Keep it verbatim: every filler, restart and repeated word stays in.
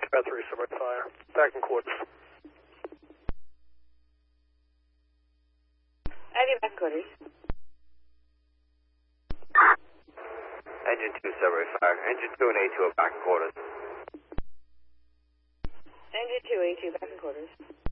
Got three subway fire. Back in quarters. Ivy, back in quarters. Engine two, subway fire. Engine two and A two are back in quarters. Engine two, A two, back in quarters.